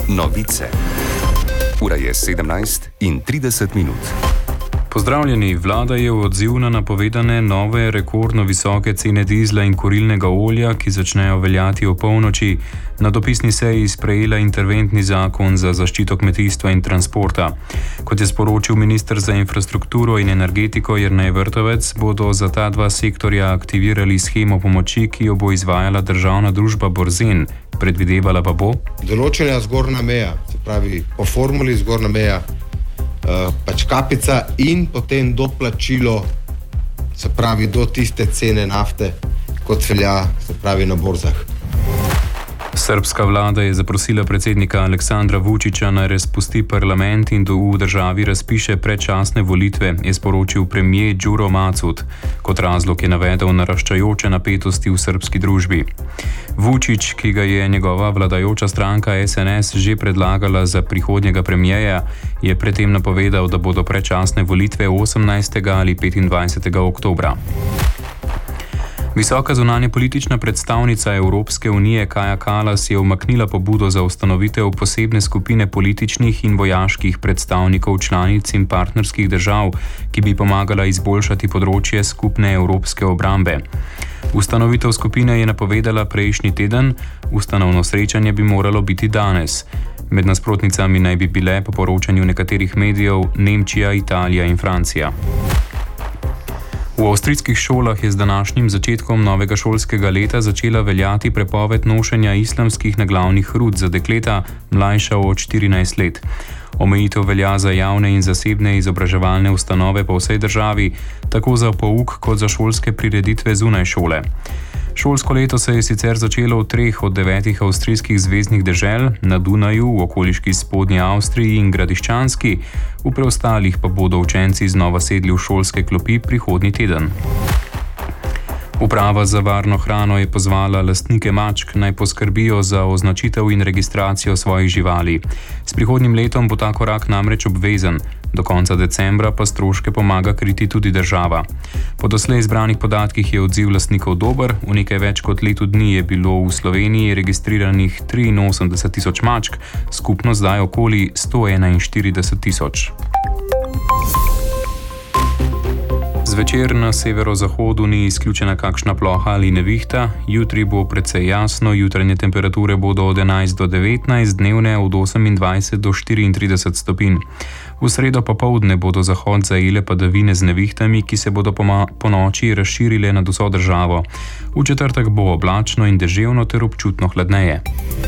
Novice. Ura je 17:30. Pozdravljeni, vlada je v odziv na napovedane nove rekordno visoke cene dizla in kurilnega olja, ki začnejo veljati o polnoči, na dopisni seji sprejela interventni zakon za zaščito kmetijstva in transporta. Kot je sporočil minister za infrastrukturo in energetiko Jernej Vrtovec, bodo za ta dva sektorja aktivirali shemo pomoči, ki jo bo izvajala državna družba Borzen. Predvidevala pa bo določena zgornja meja, se pravi po formuli zgornja meja, pač kapica in potem doplačilo, se pravi do tiste cene nafte, kot velja, se pravi na borzah. Srbska vlada je zaprosila predsednika Aleksandra Vučića, naj razpusti parlament in v državi razpiše predčasne volitve, je sporočil premijer Đuro Macut. Kot razlog je navedel naraščajoče napetosti v srbski družbi. Vučić, ki ga je njegova vladajoča stranka SNS že predlagala za prihodnjega premijeja, je predtem napovedal, da bodo predčasne volitve 18. ali 25. oktobra. Visoka zunanja politična predstavnica Evropske unije Kaja Kallas je umaknila pobudo za ustanovitev posebne skupine političnih in vojaških predstavnikov članic in partnerskih držav, ki bi pomagala izboljšati področje skupne evropske obrambe. Ustanovitev skupine je napovedala prejšnji teden, ustanovno srečanje bi moralo biti danes. Med nasprotnicami naj bi bile, po poročanju nekaterih medijev, Nemčija, Italija in Francija. V avstrijskih šolah je z današnjim začetkom novega šolskega leta začela veljati prepoved nošenja islamskih naglavnih rut za dekleta, mlajša od 14 let. Omejitev velja za javne in zasebne izobraževalne ustanove po vsej državi, tako za pouk kot za šolske prireditve zunaj šole. Šolsko leto se je sicer začelo v 3 od 9 avstrijskih zveznih dežel, na Dunaju, v okoliški Spodnji Avstriji in Gradiščanski, v preostalih pa bodo učenci znova sedli v šolske klopi prihodnji teden. Uprava za varno hrano je pozvala lastnike mačk, naj poskrbijo za označitev in registracijo svojih živali. S prihodnjim letom bo ta korak namreč obvezen, do konca decembra pa stroške pomaga kriti tudi država. Po doslej zbranih podatkih je odziv lastnikov dober, v nekaj več kot letu dni je bilo v Sloveniji registriranih 83.000 mačk, skupno zdaj okoli 141.000. Zvečer na severozahodu ni izključena kakšna ploha ali nevihta, jutri bo precej jasno, jutranje temperature bodo od 11 do 19, dnevne od 28 do 34 stopinj. V sredo popoldne bodo zahod zajele padavine z nevihtami, ki se bodo po noči razširile nad vso državo. V četrtek bo oblačno in deževno ter občutno hladneje.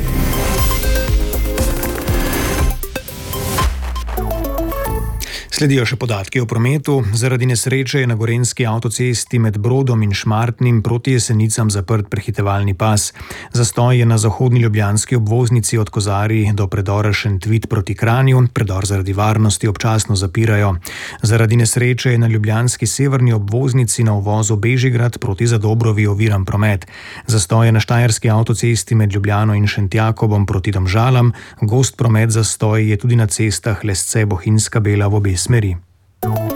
Sledijo še podatki o prometu. Zaradi nesreče je na gorenjski avtocesti med Brodom in Šmartnim proti Jesenicam zaprt prehitevalni pas. Zastoj je na zahodni ljubljanski obvoznici od Kozarij do predora Šentvid proti Kranju. Predor zaradi varnosti občasno zapirajo. Zaradi nesreče je na ljubljanski severni obvoznici na uvozu Bežigrad proti Zadobrovi oviran promet. Zastoj je na štajerski avtocesti med Ljubljano in Šentjakobom proti Domžalam. Gost promet zastoj je tudi na cestah Lesce-Bohinjska Bela v obe smeri.